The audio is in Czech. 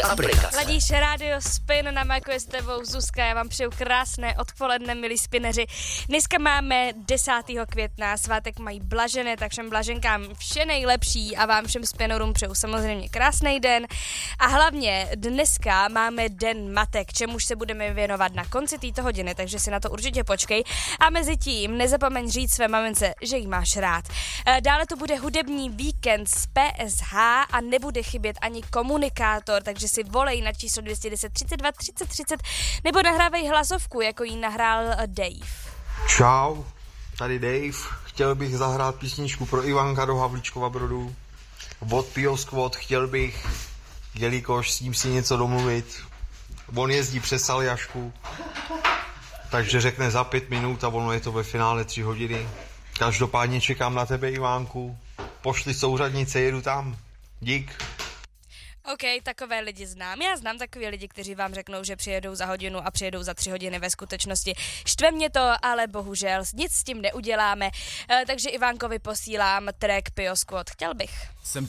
aplikace. Ladíš Radio Spin, na Majku je s tebou Zuzka, já vám přeju krásné odpoledne, milí spineři. Dneska máme 10. května, svátek mají Blažené, tak všem Blaženkám vše nejlepší a vám všem spinerům přeju samozřejmě krásný den. A hlavně dneska máme Den matek, čemuž se budeme věnovat na konci této hodiny, takže si na to určitě počkej. A mezi tím nezapomeň říct své mamince, že jí máš rád. Dále to bude hudební víkend z PSH a nebude chybět ani komunikátor, takže si volej na číslo 210 32 30 30 nebo nahrávej hlasovku, jako jí nahrál Dave. Čau, tady Dave. Chtěl bych zahrát písničku pro Ivanka do Havlíčkova Brodu. Od Pio Squad chtěl bych, jelikož s ním si něco domluvit. On jezdí přes Aljašku, takže řekne za 5 minut a ono je to ve finále 3 hodiny. Každopádně čekám na tebe, Ivánku. Pošli souřadnice, jedu tam. Dík. OK, takové lidi znám. Já znám takové lidi, kteří vám řeknou, že přijedou za hodinu a přijedou za 3 hodiny ve skutečnosti. Štve mě to, ale bohužel nic s tím neuděláme. Takže Ivánkovi posílám track Pio Squad. Chtěl bych. Jsem